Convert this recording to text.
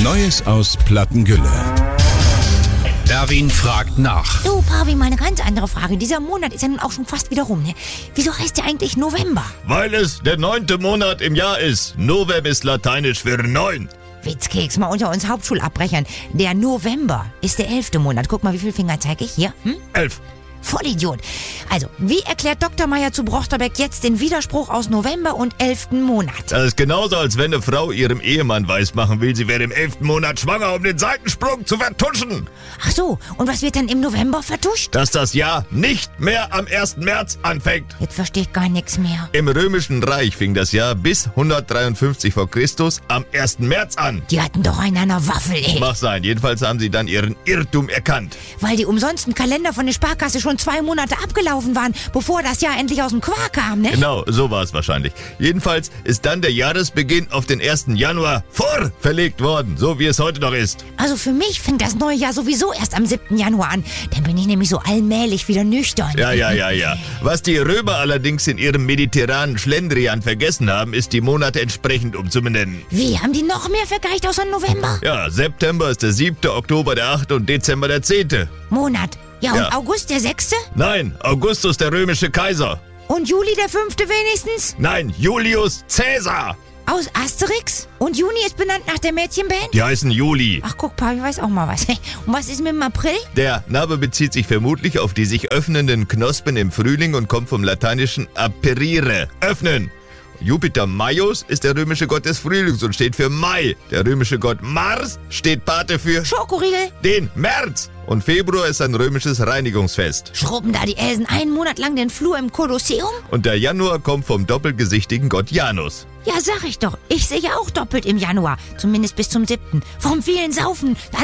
Neues aus Plattengülle. Erwin fragt nach. Du, Pavi, mal eine ganz andere Frage. Dieser Monat ist ja nun auch schon fast wieder rum, ne? Wieso heißt der eigentlich November? Weil es der 9. Monat im Jahr ist. Novem ist lateinisch für 9. Witzkeks, mal unter uns Hauptschulabbrechern. Der November ist der 11. Monat. Guck mal, wie viele Finger zeige ich hier? 11. Vollidiot. Also, wie erklärt Dr. Meier zu Brochterbeck jetzt den Widerspruch aus November und 11. Monat? Das ist genauso, als wenn eine Frau ihrem Ehemann weismachen will, sie wäre im 11. Monat schwanger, um den Seitensprung zu vertuschen. Ach so, und was wird dann im November vertuscht? Dass das Jahr nicht mehr am 1. März anfängt. Jetzt verstehe ich gar nichts mehr. Im Römischen Reich fing das Jahr bis 153 vor Christus am 1. März an. Die hatten doch einen an der Waffel, ey. Mag sein, jedenfalls haben sie dann ihren Irrtum erkannt. Weil die umsonsten Kalender von der Sparkasse schon 2 Monate abgelaufen waren, bevor das Jahr endlich aus dem Quark kam, ne? Genau, so war es wahrscheinlich. Jedenfalls ist dann der Jahresbeginn auf den 1. Januar vorverlegt worden, so wie es heute noch ist. Also für mich fängt das neue Jahr sowieso erst am 7. Januar an. Dann bin ich nämlich so allmählich wieder nüchtern. Ja. Was die Römer allerdings in ihrem mediterranen Schlendrian vergessen haben, ist die Monate entsprechend umzubenennen. Wie, haben die noch mehr vergeigt außer November? Ja, September ist der 7., Oktober der 8. und Dezember der 10. Monat. Ja, und Ja. August der 6.? Nein, Augustus der römische Kaiser. Und Juli der 5. wenigstens? Nein, Julius Caesar. Aus Asterix? Und Juni ist benannt nach der Mädchenband? Die heißen Juli. Ach guck, Paul, ich weiß auch mal was. Und was ist mit dem April? Der Name bezieht sich vermutlich auf die sich öffnenden Knospen im Frühling und kommt vom lateinischen aperire, öffnen. Jupiter Maius ist der römische Gott des Frühlings und steht für Mai. Der römische Gott Mars steht Pate für Schokoriegel? den März. Und Februar ist ein römisches Reinigungsfest. Schrubben da die Elsen einen Monat lang den Flur im Kolosseum? Und der Januar kommt vom doppelgesichtigen Gott Janus. Ja, sag ich doch. Ich sehe ja auch doppelt im Januar. Zumindest bis zum 7. Vom vielen Saufen. Da